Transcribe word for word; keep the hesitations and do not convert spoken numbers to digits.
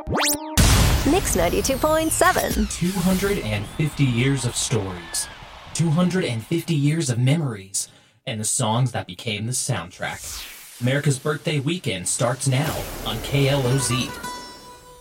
Mix ninety-two point seven. two hundred fifty years of stories. two hundred fifty years of memories. And the songs that became the soundtrack. America's Birthday Weekend starts now on K L O Z.